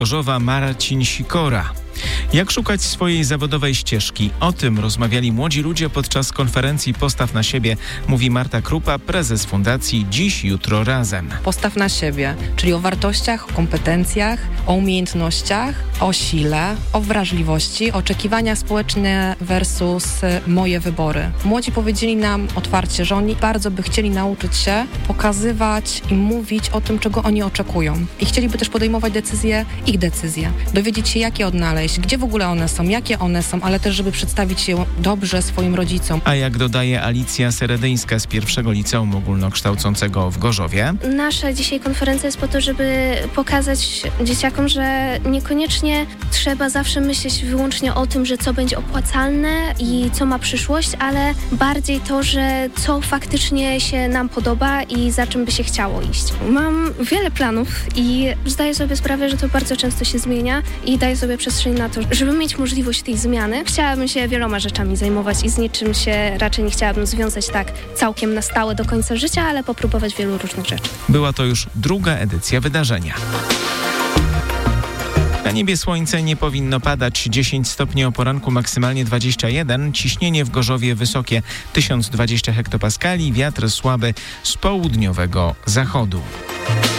Gorzowa Marcin Sikora. Jak szukać swojej zawodowej ścieżki? O tym rozmawiali młodzi ludzie podczas konferencji Postaw na siebie, mówi Marta Krupa, prezes fundacji Dziś, Jutro, Razem. Postaw na siebie, czyli o wartościach, o kompetencjach, o umiejętnościach, o sile, o wrażliwości, oczekiwania społeczne versus moje wybory. Młodzi powiedzieli nam otwarcie, że oni bardzo by chcieli nauczyć się pokazywać i mówić o tym, czego oni oczekują. I chcieliby też podejmować ich decyzje, dowiedzieć się, jakie odnaleźć, gdzie w ogóle one są, jakie one są, ale też, żeby przedstawić je dobrze swoim rodzicom. A jak dodaje Alicja Seredyńska z pierwszego liceum ogólnokształcącego w Gorzowie? Nasza dzisiaj konferencja jest po to, żeby pokazać dzieciakom, że niekoniecznie trzeba zawsze myśleć wyłącznie o tym, że co będzie opłacalne i co ma przyszłość, ale bardziej to, że co faktycznie się nam podoba i za czym by się chciało iść. Mam wiele planów i zdaję sobie sprawę, że to bardzo często się zmienia i daję sobie przestrzeń na to, żeby mieć możliwość tej zmiany. Chciałabym się wieloma rzeczami zajmować i z niczym się raczej nie chciałabym związać tak całkiem na stałe do końca życia, ale popróbować wielu różnych rzeczy. Była to już druga edycja wydarzenia. Na niebie słońce nie powinno padać. 10 stopni o poranku, maksymalnie 21. Ciśnienie w Gorzowie wysokie 1020 hektopaskali. Wiatr słaby z południowego zachodu.